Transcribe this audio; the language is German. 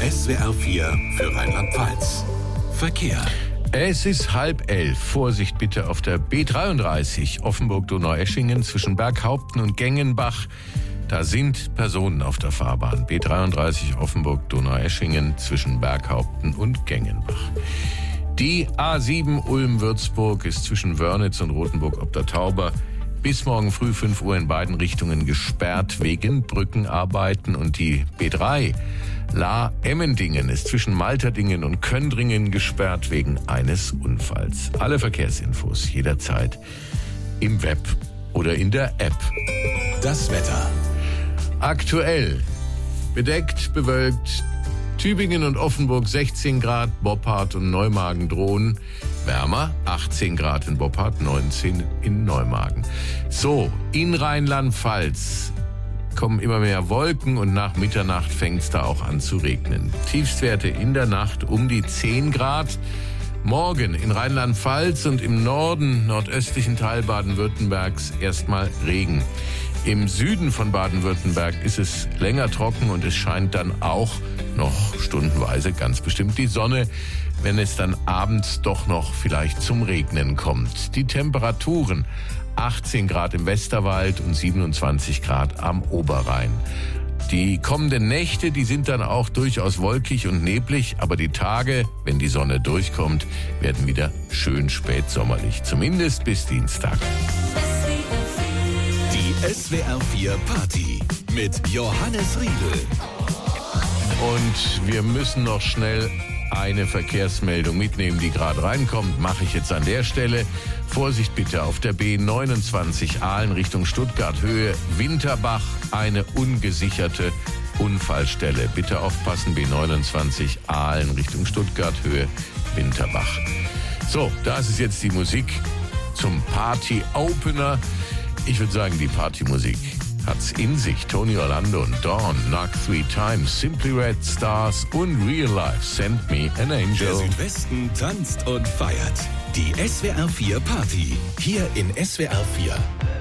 SWR 4 für Rheinland-Pfalz. Verkehr. Es ist 10:30. Vorsicht bitte auf der B33 Offenburg-Donaueschingen zwischen Berghaupten und Gengenbach. Da sind Personen auf der Fahrbahn. B33 Offenburg-Donaueschingen zwischen Berghaupten und Gengenbach. Die A7 Ulm-Würzburg ist zwischen Wörnitz und Rothenburg ob der Tauber bis morgen früh 5 Uhr in beiden Richtungen gesperrt wegen Brückenarbeiten. Und die B3 Lahr-Emmendingen ist zwischen Malterdingen und Köndringen gesperrt wegen eines Unfalls. Alle Verkehrsinfos jederzeit im Web oder in der App. Das Wetter. Aktuell bedeckt, bewölkt, Tübingen und Offenburg 16 Grad, Boppard und Neumagen drohen wärmer, 18 Grad in Boppard, 19 in Neumagen. So, in Rheinland-Pfalz kommen immer mehr Wolken und nach Mitternacht fängt es da auch an zu regnen. Tiefstwerte in der Nacht um die 10 Grad. Morgen in Rheinland-Pfalz und im Norden, nordöstlichen Teil Baden-Württembergs erstmal Regen. Im Süden von Baden-Württemberg ist es länger trocken und es scheint dann auch noch stundenweise ganz bestimmt die Sonne, wenn es dann abends doch noch vielleicht zum Regnen kommt. Die Temperaturen 18 Grad im Westerwald und 27 Grad am Oberrhein. Die kommenden Nächte, die sind dann auch durchaus wolkig und neblig, aber die Tage, wenn die Sonne durchkommt, werden wieder schön spätsommerlich, zumindest bis Dienstag. Die SWR 4 Party mit Johannes Riedel. Und wir müssen noch schnell eine Verkehrsmeldung mitnehmen, die gerade reinkommt. Mache ich jetzt an der Stelle. Vorsicht bitte auf der B29 Aalen Richtung Stuttgart Höhe Winterbach, eine ungesicherte Unfallstelle. Bitte aufpassen, B29 Aalen Richtung Stuttgart Höhe Winterbach. So, das ist jetzt die Musik zum Party-Opener. Ich würde sagen, die Partymusik hat's in sich. Tony Orlando und Dawn, Knock 3 Times, Simply Red Stars und Real Life, Send Me an Angel. Der Südwesten tanzt und feiert. Die SWR 4 Party. Hier in SWR 4.